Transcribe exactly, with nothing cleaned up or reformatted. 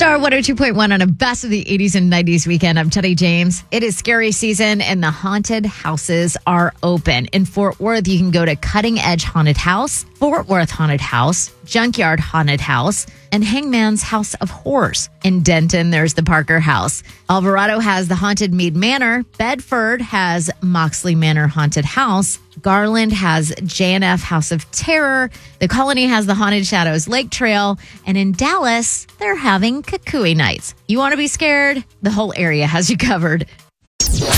Star one oh two point one on a best of the eighties and nineties weekend. I'm Teddy James. It is scary season and the haunted houses are open. In Fort Worth, you can go to Cutting Edge Haunted House, Fort Worth Haunted House, Junkyard Haunted House, and Hangman's House of Horrors. In Denton, there's the Parker House. Alvarado has the Haunted Mead Manor. Bedford has Moxley Manor Haunted House. Garland has J and F House of Terror. The Colony has the Haunted Shadows Lake Trail. And in Dallas, they're having Kukui Nights. You want to be scared? The whole area has you covered.